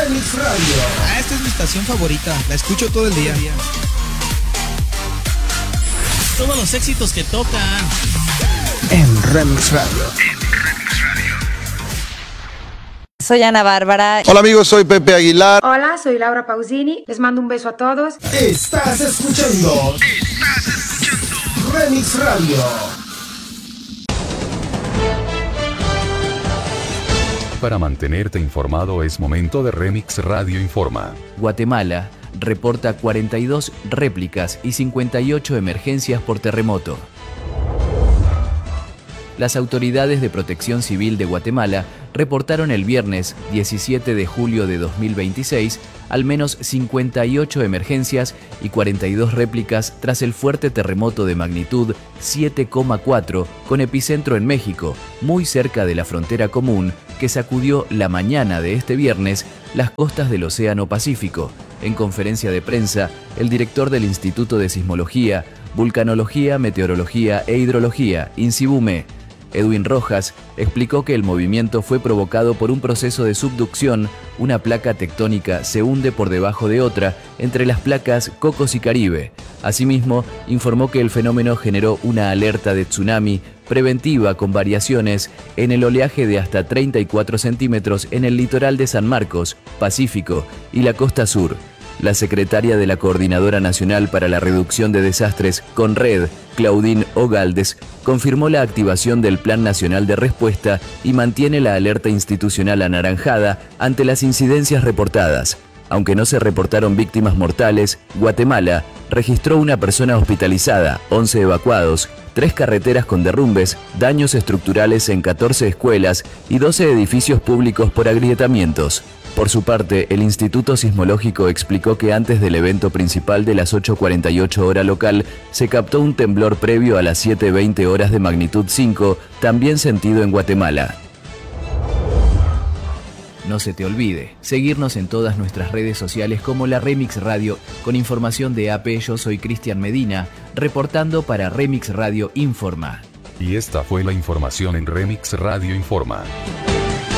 Remix Radio. Esta es mi estación favorita, la escucho todo el día. Todos los éxitos que tocan En Remix Radio. Soy Ana Bárbara. Hola amigos, soy Pepe Aguilar. Hola, soy Laura Pausini. Les mando un beso a todos. Estás escuchando Remix Radio. Para mantenerte informado es momento de Remix Radio Informa. Guatemala reporta 42 réplicas y 58 emergencias por terremoto. Las autoridades de Protección Civil de Guatemala reportaron el viernes 17 de julio de 2026 al menos 58 emergencias y 42 réplicas tras el fuerte terremoto de magnitud 7,4 con epicentro en México, muy cerca de la frontera común, que sacudió la mañana de este viernes las costas del Océano Pacífico. En conferencia de prensa, el director del Instituto de Sismología, Vulcanología, Meteorología e Hidrología, INSIBUME, Edwin Rojas, explicó que el movimiento fue provocado por un proceso de subducción. Una placa tectónica se hunde por debajo de otra entre las placas Cocos y Caribe. Asimismo, informó que el fenómeno generó una alerta de tsunami preventiva con variaciones en el oleaje de hasta 34 centímetros en el litoral de San Marcos, Pacífico y la costa sur. La secretaria de la Coordinadora Nacional para la Reducción de Desastres, CONRED, Claudine Ogaldes, confirmó la activación del Plan Nacional de Respuesta y mantiene la alerta institucional anaranjada ante las incidencias reportadas. Aunque no se reportaron víctimas mortales, Guatemala registró una persona hospitalizada, 11 evacuados, 3 carreteras con derrumbes, daños estructurales en 14 escuelas y 12 edificios públicos por agrietamientos. Por su parte, el Instituto Sismológico explicó que antes del evento principal de las 8:48 hora local, se captó un temblor previo a las 7:20 horas de magnitud 5, también sentido en Guatemala. No se te olvide seguirnos en todas nuestras redes sociales como la Remix Radio. Con información de AP, yo soy Cristian Medina, reportando para Remix Radio Informa. Y esta fue la información en Remix Radio Informa.